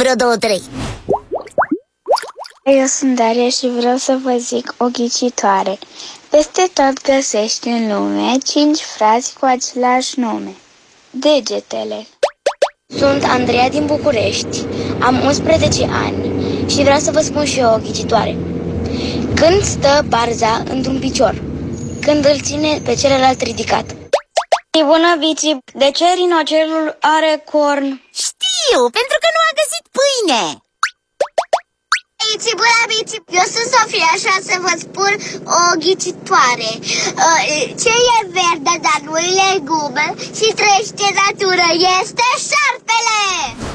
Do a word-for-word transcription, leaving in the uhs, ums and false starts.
vreo două, trei. Eu sunt Daria și vreau să vă zic o ghicitoare. Peste tot găsești în lume cinci frați cu același nume. Degetele. Sunt Andreea din București, am unsprezece ani și vreau să vă spun și eu o ghicitoare. Când stă barza într-un picior? Când îl ține pe celălalt ridicat? Bună, Bici! De ce rinocerul are corn? Știu, pentru că nu a găsit pâine. Bici, bună, Bici! Eu sunt Sofia și o să vă spun o ghicitoare. Ce e verde, dar nu e legume și trăiește în natură este șarpele!